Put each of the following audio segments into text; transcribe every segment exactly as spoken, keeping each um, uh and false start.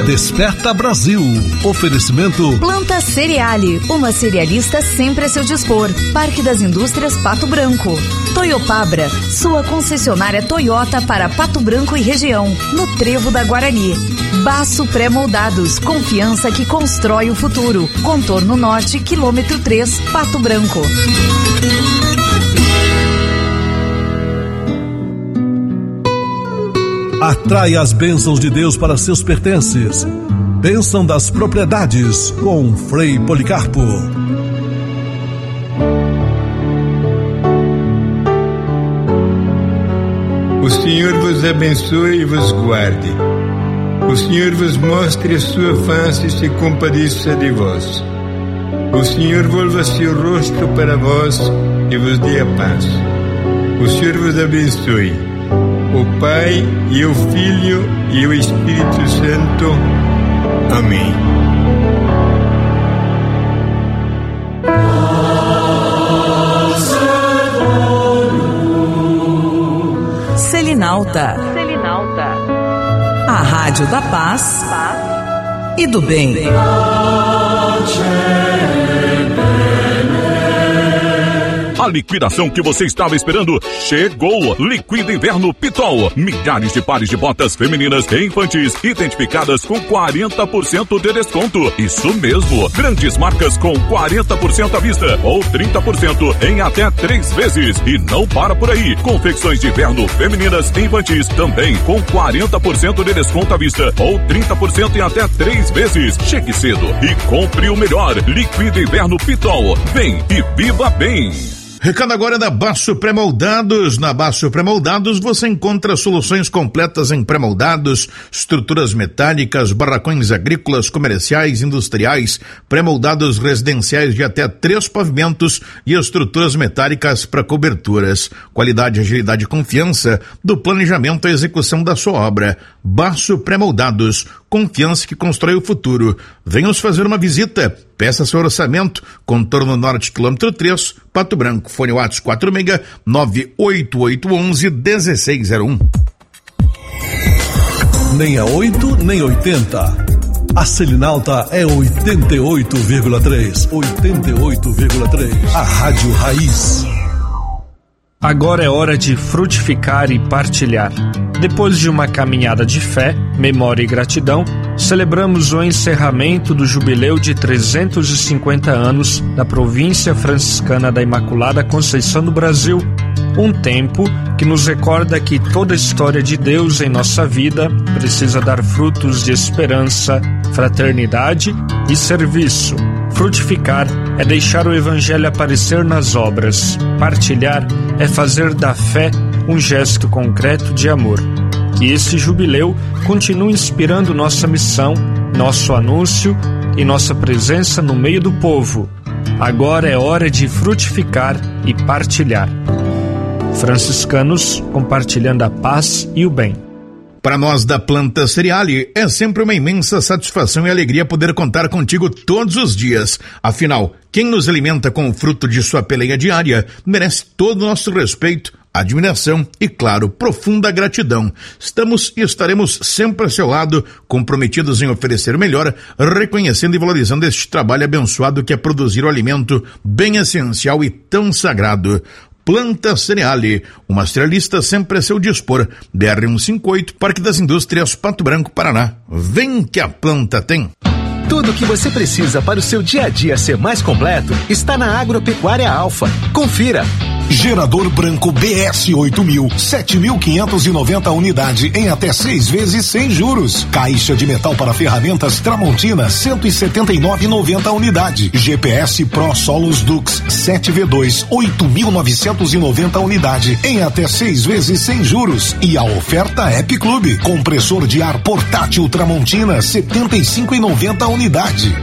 Desperta Brasil. Oferecimento Planta Cereale, uma cerealista sempre a seu dispor. Parque das Indústrias Pato Branco. Toyopabra, sua concessionária Toyota para Pato Branco e região, no Trevo da Guarani. Baço Pré-Moldados, confiança que constrói o futuro. Contorno Norte, quilômetro três, Pato Branco. Atrai as bênçãos de Deus para seus pertences. Bênção das propriedades com Frei Policarpo. O Senhor vos abençoe e vos guarde. O Senhor vos mostre a sua face e se compadeça de vós. O Senhor volva seu rosto para vós e vos dê a paz. O Senhor vos abençoe. O Pai e o Filho e o Espírito Santo. Amém. Selinalta. Selinalta. A rádio da paz, paz e do bem. A liquidação que você estava esperando chegou. Liquida Inverno Pitol. Milhares de pares de botas femininas e infantis identificadas com quarenta por cento de desconto. Isso mesmo. Grandes marcas com quarenta por cento à vista ou trinta por cento em até três vezes. E não para por aí. Confecções de inverno femininas e infantis também com quarenta por cento de desconto à vista ou trinta por cento em até três vezes. Chegue cedo e compre o melhor. Liquida Inverno Pitol. Vem e viva bem. Recado agora da Baço Pré-Moldados. Na Baço Pré-Moldados você encontra soluções completas em pré-moldados, estruturas metálicas, barracões agrícolas, comerciais, industriais, pré-moldados residenciais de até três pavimentos e estruturas metálicas para coberturas. Qualidade, agilidade e confiança do planejamento e execução da sua obra. Baço Pré-Moldados. Confiança que constrói o futuro. Venha nos fazer uma visita. Peça seu orçamento. Contorno Norte, quilômetro três, Pato Branco. Fone WhatsApp quatro seis nove oito oito um um um seis zero um. Nem a oito, nem oitenta. A Selinalta é oitenta e oito vírgula três. oitenta e oito vírgula três. A Rádio Raiz. Agora é hora de frutificar e partilhar. Depois de uma caminhada de fé, memória e gratidão, celebramos o encerramento do jubileu de trezentos e cinquenta anos da província franciscana da Imaculada Conceição do Brasil. Um tempo que nos recorda que toda a história de Deus em nossa vida precisa dar frutos de esperança, fraternidade e serviço. Frutificar é deixar o Evangelho aparecer nas obras. Partilhar é fazer da fé um gesto concreto de amor. Que esse jubileu continue inspirando nossa missão, nosso anúncio e nossa presença no meio do povo. Agora é hora de frutificar e partilhar. Franciscanos compartilhando a paz e o bem. Para nós da Planta Cereale, é sempre uma imensa satisfação e alegria poder contar contigo todos os dias. Afinal, quem nos alimenta com o fruto de sua peleia diária merece todo o nosso respeito, admiração e, claro, profunda gratidão. Estamos e estaremos sempre ao seu lado, comprometidos em oferecer o melhor, reconhecendo e valorizando este trabalho abençoado que é produzir o alimento bem essencial e tão sagrado. Planta Cereale, uma cerealista sempre a seu dispor. B R cento e cinquenta e oito, Parque das Indústrias, Pato Branco, Paraná. Vem que a planta tem. Tudo o que você precisa para o seu dia a dia ser mais completo está na Agropecuária Alfa. Confira. Gerador branco B S oito mil, sete mil quinhentos e noventa unidade em até seis vezes sem juros. Caixa de metal para ferramentas Tramontina, cento e setenta e nove reais e noventa unidade. G P S Pro Solos Dux sete V dois, oito mil novecentos e noventa unidade em até seis vezes sem juros. E a oferta App Clube, compressor de ar portátil Tramontina, setenta e cinco reais e noventa unidade.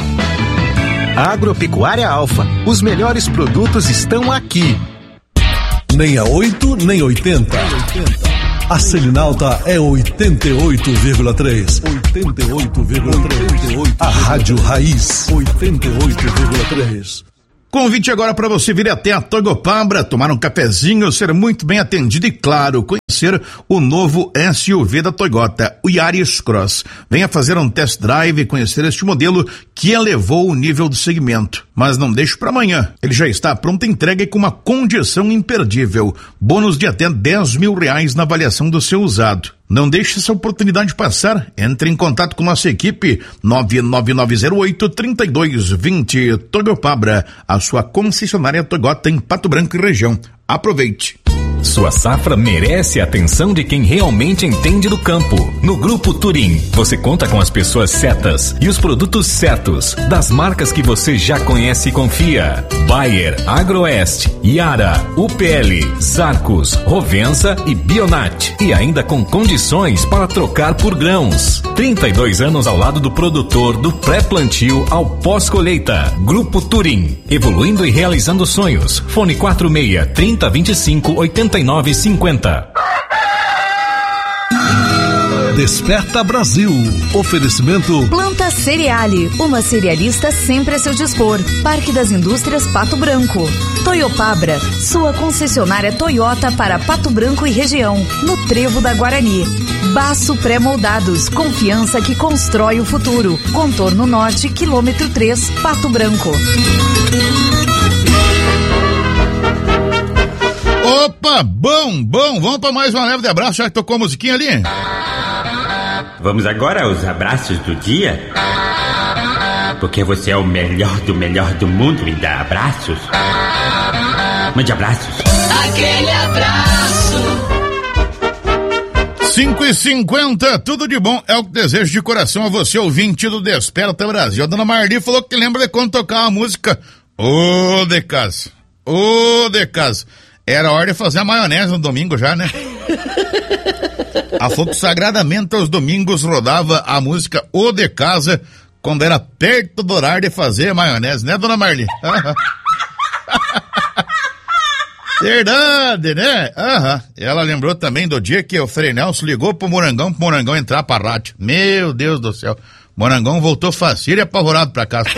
Agropecuária Alfa, os melhores produtos estão aqui. Nem a oito, nem oitenta. A Selinalta é oitenta e oito vírgula três. oitenta e oito vírgula três. A Rádio Raiz. oitenta e oito vírgula três. Convite agora para você vir até a Toyopabra, tomar um cafezinho, ser muito bem atendido e, claro, conhecer conhecer o novo S U V da Toyota, o Yaris Cross. Venha fazer um test drive e conhecer este modelo que elevou o nível do segmento. Mas não deixe para amanhã. Ele já está pronta entrega e com uma condição imperdível. Bônus de até dez mil reais na avaliação do seu usado. Não deixe essa oportunidade passar. Entre em contato com nossa equipe nove nove nove zero oito, três dois dois zero. Toyopabra, a sua concessionária Toyota em Pato Branco e região. Aproveite. Sua safra merece a atenção de quem realmente entende do campo. No Grupo Turim, você conta com as pessoas certas e os produtos certos, das marcas que você já conhece e confia. Bayer, Agroeste, Yara, U P L, Zarcos, Rovensa e Bionat. E ainda com condições para trocar por grãos. trinta e dois anos ao lado do produtor, do pré-plantio ao pós-colheita. Grupo Turim, evoluindo e realizando sonhos. Fone quatro seis, trinta, vinte e cinco, oitenta e nove cinquenta. Desperta Brasil. Oferecimento Planta Cereale, uma cerealista sempre a seu dispor. Parque das Indústrias Pato Branco. Toyopabra, sua concessionária Toyota para Pato Branco e região, no Trevo da Guarani. Baço Pré-Moldados, confiança que constrói o futuro. Contorno Norte, quilômetro três, Pato Branco. Opa, bom, bom, vamos para mais uma leva de abraço, já que tocou a musiquinha ali. Vamos agora aos abraços do dia? Porque você é o melhor do melhor do mundo em dar abraços. Mande abraços. Aquele abraço. cinco e cinquenta, tudo de bom é o que desejo de coração a você, ouvinte do Desperta Brasil. A dona Marli falou que lembra de quando tocava a música Ô de casa, ô de casa. Era hora de fazer a maionese no domingo já, né? A Fogo sagradamente aos domingos rodava a música O de Casa quando era perto do horário de fazer a maionese, né, dona Marli? Verdade, né? Aham. Ela lembrou também do dia que o Frei Nelson ligou pro Morangão, pro Morangão entrar pra rádio. Meu Deus do céu. Morangão voltou faceiro e apavorado pra casa.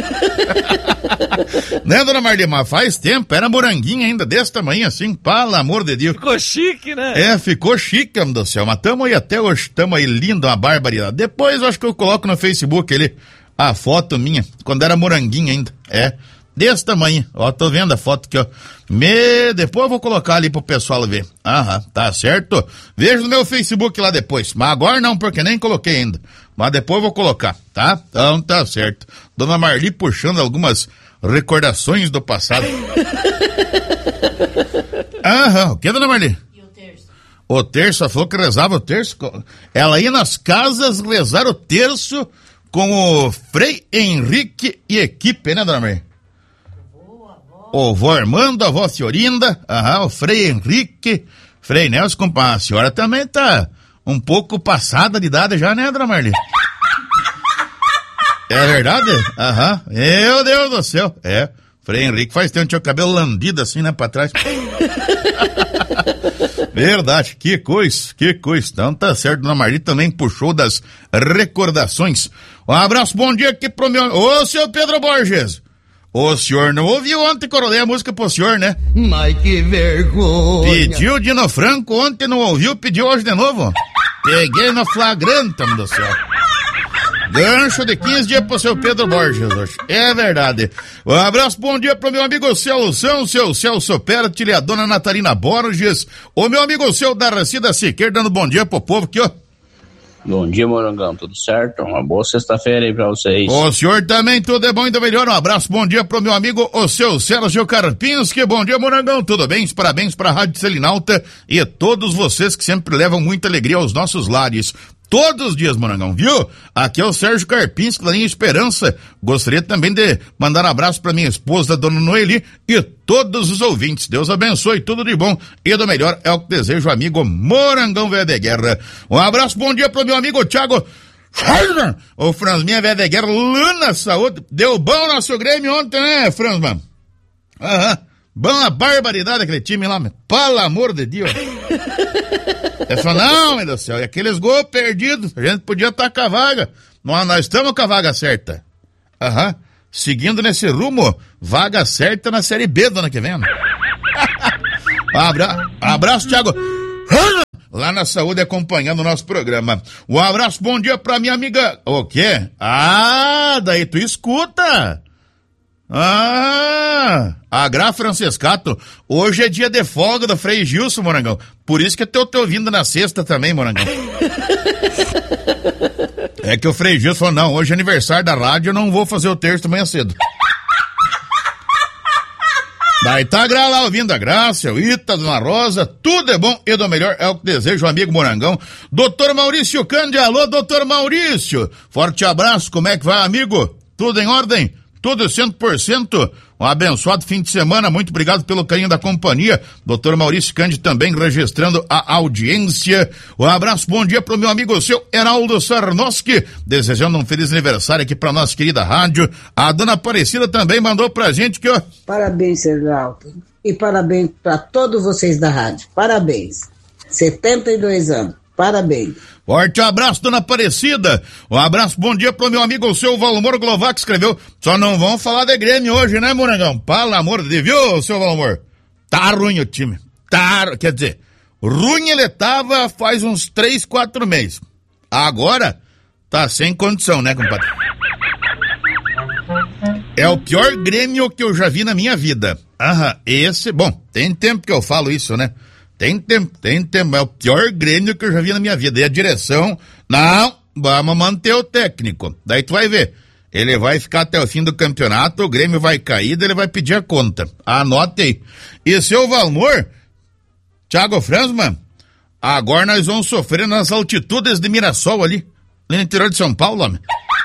Né, dona Marli? Mas faz tempo, era moranguinho ainda, desse tamanho assim, pelo amor de Deus. Ficou chique, né? É, ficou chique, meu Deus do céu. Mas tamo aí até hoje, tamo aí lindo, uma barbaridade. Depois eu acho que eu coloco no Facebook ali a foto minha, quando era moranguinho ainda. É, desse tamanho. Ó, tô vendo a foto aqui, ó. Me... Depois eu vou colocar ali pro pessoal ver. Aham, tá certo? Veja no meu Facebook lá depois. Mas agora não, porque nem coloquei ainda. Mas depois eu vou colocar, tá? Então tá certo. Dona Marli puxando algumas recordações do passado. Aham, o que, dona Marli? E o terço? O terço, ela falou que rezava o terço. Ela ia nas casas rezar o terço com o Frei Henrique e equipe, né, dona Marli? O vô Armando, a avó Fiorinda, aham, o Frei Henrique, Frei Nelson, a senhora também tá um pouco passada de idade já, né, dona Marli? É verdade? Aham, meu Deus do céu, é, Frei Henrique faz tempo, tinha o cabelo lambido assim, né, pra trás. Verdade, que coisa, que coisa, então tá certo, dona Marli também puxou das recordações. Um abraço, bom dia aqui pro meu, ô, seu Pedro Borges. O senhor não ouviu ontem que eu rodei a música pro senhor, né? Mas que vergonha. Pediu Dino Franco ontem, não ouviu, pediu hoje de novo. Peguei no flagrante, meu Deus do céu. Gancho de quinze dias pro seu Pedro Borges hoje. É verdade. Um abraço, bom dia pro meu amigo Celso, seu Celso Perti, a dona Natalina Borges, o meu amigo seu Darcy Siqueira, dando bom dia pro povo aqui, ó. Bom dia, Morangão, tudo certo? Uma boa sexta-feira aí pra vocês. O senhor também, tudo é bom e do melhor. Um abraço, bom dia pro meu amigo, o seu Sérgio Karpinski. Bom dia, Morangão, tudo bem? Parabéns pra Rádio Selinalta e a todos vocês que sempre levam muita alegria aos nossos lares. Todos os dias, Morangão, viu? Aqui é o Sérgio Karpinski, lá em Esperança. Gostaria também de mandar um abraço pra minha esposa, dona Noeli, e todos os ouvintes. Deus abençoe, tudo de bom e do melhor é o que desejo, amigo Morangão Velho de Guerra. Um abraço, bom dia pro meu amigo Thiago o Franzminha Velho de Guerra, Luna Saúde. Deu bom nosso Grêmio ontem, né, Franzman? Aham. Bom a barbaridade aquele time lá, pelo amor de Deus. É só não, meu Deus do céu, e aqueles gols perdidos, a gente podia estar com a vaga. Nós, nós estamos com a vaga certa. Aham. Seguindo nesse rumo, vaga certa na Série B do ano que vem. Abra, abraço, Thiago. lá na saúde acompanhando o nosso programa. Um abraço, bom dia pra minha amiga. O quê? Ah, daí tu escuta. Ah, a Gra Francescato, hoje é dia de folga do Frei Gilson, Morangão. Por isso que eu tô te ouvindo na sexta também, Morangão. É que o Frei Gilson falou, não, hoje é aniversário da rádio, eu não vou fazer o terço amanhã cedo. Daí tá a Gra lá ouvindo a Graça, o Ita, Dona Rosa, tudo é bom e do melhor é o que desejo, o amigo Morangão. Doutor Maurício Cândido, alô, doutor Maurício. Forte abraço, como é que vai, amigo? Tudo em ordem? Tudo cem por cento. Um abençoado fim de semana, muito obrigado pelo carinho da companhia. doutor Maurício Cândido também registrando a audiência. Um abraço, bom dia pro meu amigo seu Heraldo Sarnoski, desejando um feliz aniversário aqui pra nossa querida rádio. A dona Aparecida também mandou pra gente que, ó... Parabéns, Heraldo. E parabéns pra todos vocês da rádio. Parabéns. setenta e dois anos. Parabéns. Forte abraço, dona Aparecida. Um abraço, bom dia pro meu amigo, o seu Valmor Glovac, que escreveu. Só não vão falar de Grêmio hoje, né, Morangão? Pelo amor de Deus, viu, seu Valmor? Tá ruim o time. Tá, quer dizer, ruim ele tava faz uns três, quatro meses. Agora, tá sem condição, né, compadre? É o pior Grêmio que eu já vi na minha vida. Aham, esse, bom, tem tempo que eu falo isso, né? Tem tempo, tem tempo, é o pior Grêmio que eu já vi na minha vida. E a direção, não, vamos manter o técnico. Daí tu vai ver, ele vai ficar até o fim do campeonato, o Grêmio vai cair, daí ele vai pedir a conta. Anote aí. E seu Valmor, Thiago Franzman, agora nós vamos sofrer nas altitudes de Mirassol ali, no interior de São Paulo, homem.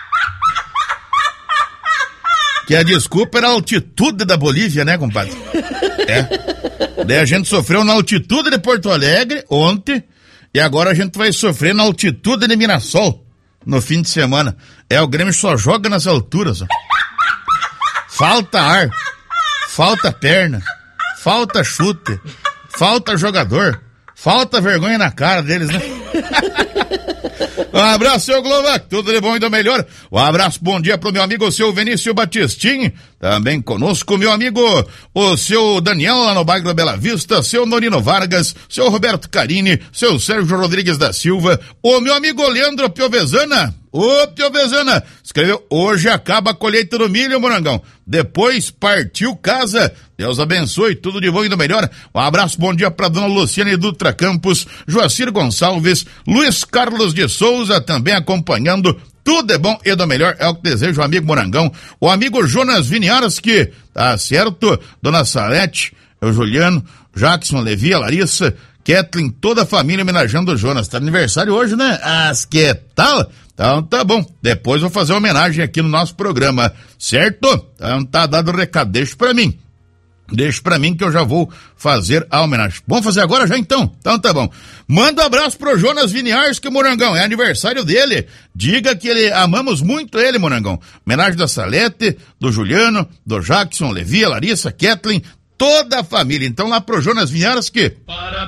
Que a desculpa era a altitude da Bolívia, né, compadre? É. Daí a gente sofreu na altitude de Porto Alegre ontem e agora a gente vai sofrer na altitude de Mirassol no fim de semana. É, o Grêmio só joga nas alturas, ó. Falta ar, falta perna, falta chute, falta jogador, falta vergonha na cara deles, né? Um abraço, seu Glovac, tudo de bom e do melhor. Um abraço, bom dia pro meu amigo, seu Vinícius Batistin, também conosco, meu amigo, o seu Daniel lá no bairro da Bela Vista, seu Norino Vargas, seu Roberto Carini, seu Sérgio Rodrigues da Silva, o meu amigo Leandro Piovesana. Ô, Piovesana, escreveu, hoje acaba a colheita do milho, Morangão. Depois partiu casa. Deus abençoe, tudo de bom e do melhor. Um abraço, bom dia pra dona Luciane Dutra Campos, Joacir Gonçalves, Luiz Carlos de Souza, também acompanhando. Tudo é bom e do melhor, é o que desejo o amigo Morangão. O amigo Jonas Viniarski, tá certo? Dona Salete, o Juliano, Jackson, Levi, a Larissa, Kathleen, toda a família homenageando o Jonas. Tá aniversário hoje, né? As que tal? Então tá bom, depois vou fazer uma homenagem aqui no nosso programa, certo? Então tá dado o recado, deixa pra mim. Deixa pra mim que eu já vou fazer a homenagem. Vamos fazer agora já então? Então tá bom. Manda um abraço pro Jonas Viniarski, Morangão, é aniversário dele. Diga que ele, amamos muito ele, Morangão. Homenagem da Salete, do Juliano, do Jackson, Levi, a Larissa, Kathleen, toda a família. Então lá pro Jonas Viniarski. Parabéns.